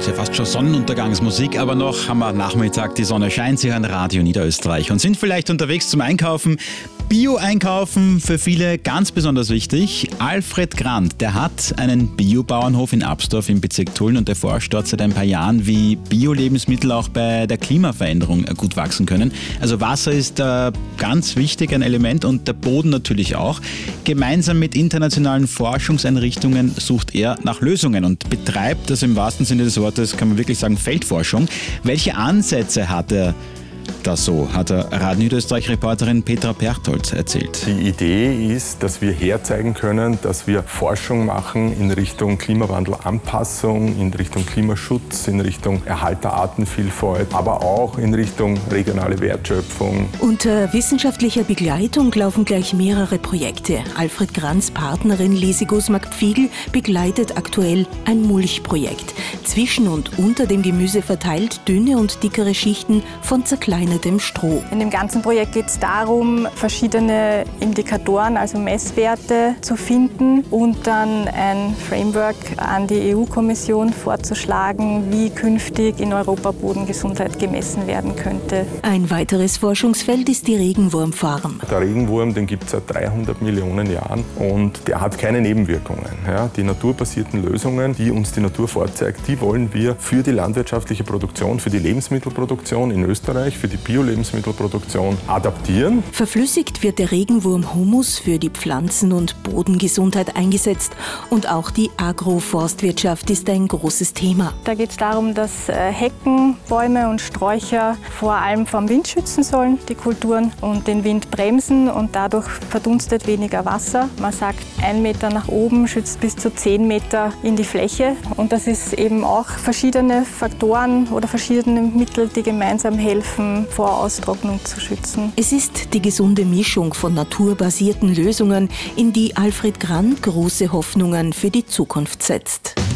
Ist ja fast schon Sonnenuntergangsmusik, aber noch am Nachmittag, die Sonne scheint, Sie hören Radio Niederösterreich und sind vielleicht unterwegs zum Einkaufen. Bio-Einkaufen für viele ganz besonders wichtig. Alfred Grant, der hat einen Bio-Bauernhof in Absdorf im Bezirk Tulln und erforscht dort seit ein paar Jahren, wie Bio-Lebensmittel auch bei der Klimaveränderung gut wachsen können. Also Wasser ist ganz wichtig, ein Element, und der Boden natürlich auch. Gemeinsam mit internationalen Forschungseinrichtungen sucht er nach Lösungen und betreibt, das im wahrsten Sinne des Wortes, kann man wirklich sagen, Feldforschung. Welche Ansätze hat er das so, hat der Radio Niederösterreich-Reporterin Petra Perchtolz erzählt. Die Idee ist, dass wir herzeigen können, dass wir Forschung machen in Richtung Klimawandelanpassung, in Richtung Klimaschutz, in Richtung Erhalt der Artenvielfalt, aber auch in Richtung regionale Wertschöpfung. Unter wissenschaftlicher Begleitung laufen gleich mehrere Projekte. Alfred Grants Partnerin Lisi Gusmak-Pfiegel begleitet aktuell ein Mulchprojekt. Zwischen und unter dem Gemüse verteilt dünne und dickere Schichten von zerkleinertem Stroh. In dem ganzen Projekt geht es darum, verschiedene Indikatoren, also Messwerte zu finden und dann ein Framework an die EU-Kommission vorzuschlagen, wie künftig in Europa Bodengesundheit gemessen werden könnte. Ein weiteres Forschungsfeld ist die Regenwurmfarm. Der Regenwurm, den gibt es seit 300 Millionen Jahren und der hat keine Nebenwirkungen. Ja, die naturbasierten Lösungen, die uns die Natur vorzeigt, die wollen wir für die landwirtschaftliche Produktion, für die Lebensmittelproduktion in Österreich, für die Bio-Lebensmittelproduktion adaptieren. Verflüssigt wird der Regenwurmhumus für die Pflanzen- und Bodengesundheit eingesetzt. Und auch die Agroforstwirtschaft ist ein großes Thema. Da geht es darum, dass Hecken, Bäume und Sträucher vor allem vom Wind schützen sollen, die Kulturen, und den Wind bremsen, und dadurch verdunstet weniger Wasser. Man sagt, 1 Meter nach oben schützt bis zu 10 Meter in die Fläche. Und das ist eben auch verschiedene Faktoren oder verschiedene Mittel, die gemeinsam helfen, vor Austrocknung zu schützen. Es ist die gesunde Mischung von naturbasierten Lösungen, in die Alfred Grant große Hoffnungen für die Zukunft setzt.